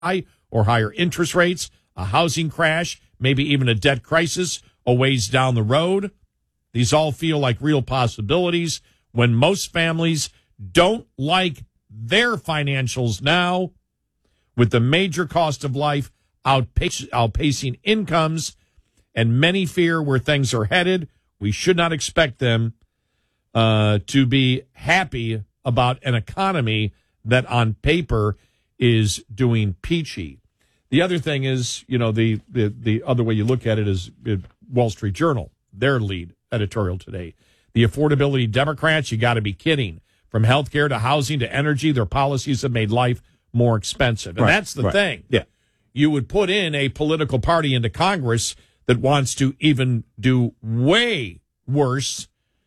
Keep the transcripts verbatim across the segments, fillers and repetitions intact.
or higher interest rates, a housing crash, maybe even a debt crisis a ways down the road. These all feel like real possibilities when most families don't like their financials now, with the major cost of life outpac- outpacing incomes, and many fear where things are headed. We should not expect them uh, to be happy about an economy that on paper is doing peachy. The other thing is, you know, the, the, the other way you look at it is uh, Wall Street Journal, their lead editorial today. The affordability Democrats, you got to be kidding. From healthcare to housing to energy, their policies have made life more expensive. And right, that's the right. thing. Yeah. You would put in a political party into Congress that wants to even do way worse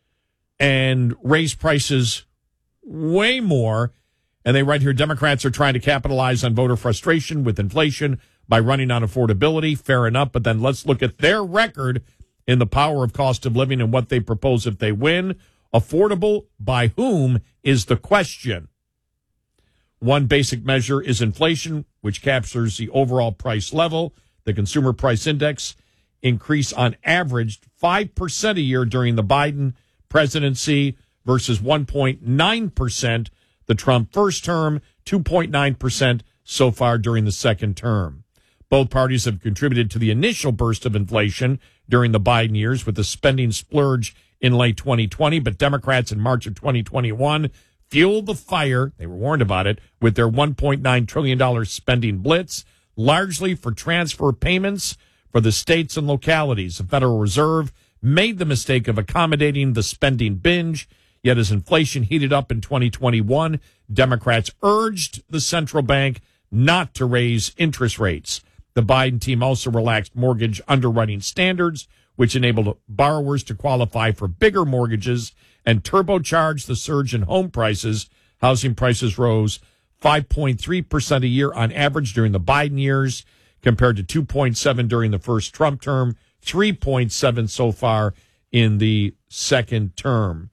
and raise prices way more. And they write here, Democrats are trying to capitalize on voter frustration with inflation by running on affordability. Fair enough. But then let's look at their record in the power of cost of living and what they propose if they win. Affordable by whom is the question. One basic measure is inflation, which captures the overall price level. The consumer price index increased on average five percent a year during the Biden presidency versus one point nine percent the Trump first term, two point nine percent so far during the second term. Both parties have contributed to the initial burst of inflation during the Biden years with the spending splurge in late twenty twenty, but Democrats in March of twenty twenty-one fueled the fire, they were warned about it, with their one point nine trillion dollars spending blitz, largely for transfer payments for the states and localities. The Federal Reserve made the mistake of accommodating the spending binge, yet as inflation heated up in twenty twenty-one, Democrats urged the central bank not to raise interest rates. The Biden team also relaxed mortgage underwriting standards, which enabled borrowers to qualify for bigger mortgages and turbocharged the surge in home prices. Housing prices rose five point three percent a year on average during the Biden years, compared to two point seven during the first Trump term, three point seven so far in the second term.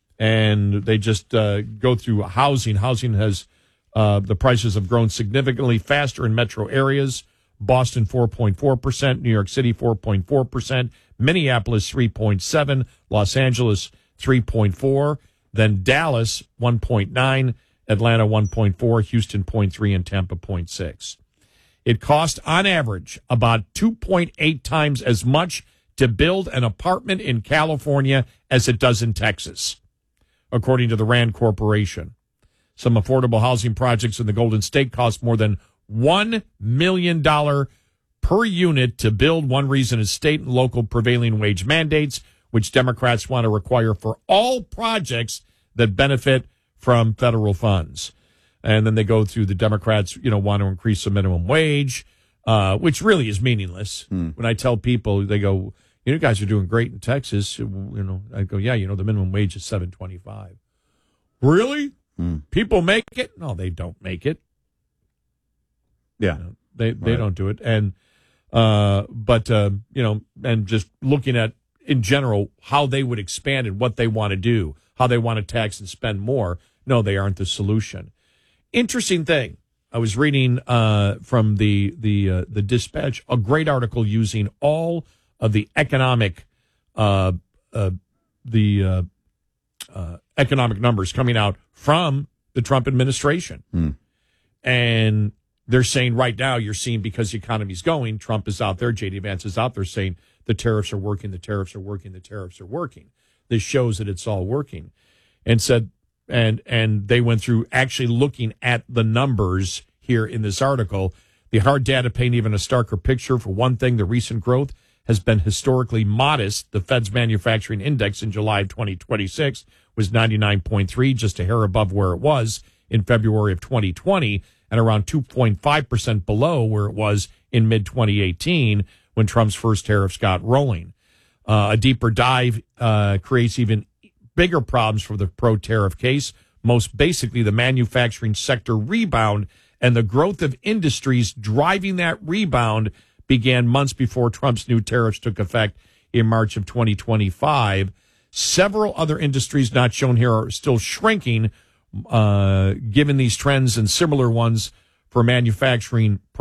And they just uh, go through housing. Housing has, uh, the prices have grown significantly faster in metro areas. Boston, four point four percent. New York City, four point four percent. Minneapolis, three point seven. Los Angeles, three point four. Then Dallas, one point nine. Atlanta, one point four. Houston, zero point three. And Tampa, zero point six. It cost, on average, about two point eight times as much to build an apartment in California as it does in Texas, according to the Rand Corporation. Some affordable housing projects in the Golden State cost more than one million dollars per unit to build. One reason is state and local prevailing wage mandates, which Democrats want to require for all projects that benefit from federal funds. And then they go through the Democrats, you know, want to increase the minimum wage, uh, which really is meaningless. Hmm. When I tell people, they go, you know, guys are doing great in Texas. You know, I go, yeah, you know, the minimum wage is seven twenty-five. Really? Hmm. People make it? No, they don't make it. Yeah, you know, they they right. don't do it. And uh, but uh, you know, and just looking at in general how they would expand and what they want to do, how they want to tax and spend more. No, they aren't the solution. Interesting thing. I was reading uh, from the the uh, the Dispatch, a great article using all of the economic uh, uh, the uh, uh, economic numbers coming out from the Trump administration, hmm. and they're saying right now you're seeing, because the economy's going, Trump is out there, J D Vance is out there saying the tariffs are working, the tariffs are working, the tariffs are working. This shows that it's all working, and said. And and they went through actually looking at the numbers here in this article. The hard data paint even a starker picture. For one thing, the recent growth has been historically modest. The Fed's manufacturing index in July of twenty twenty-six was ninety-nine point three, just a hair above where it was in February of twenty twenty, and around two point five percent below where it was in mid twenty eighteen when Trump's first tariffs got rolling. Uh, a deeper dive uh, creates even bigger problems for the pro-tariff case. Most basically, the manufacturing sector rebound and the growth of industries driving that rebound began months before Trump's new tariffs took effect in March of twenty twenty-five. Several other industries not shown here are still shrinking, uh, given these trends and similar ones for manufacturing